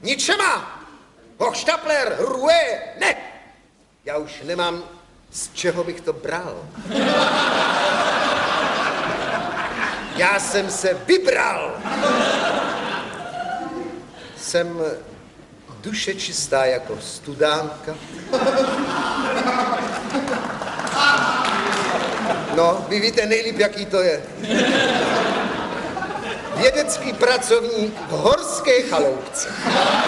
Ničema! Hochštapler, Roué, ne! Já už nemám, z čeho bych to bral. Já jsem se vybral. Jsem duše čistá jako studánka. No, vy víte nejlíp, jaký to je. Vědecký pracovník v horské chaloupce.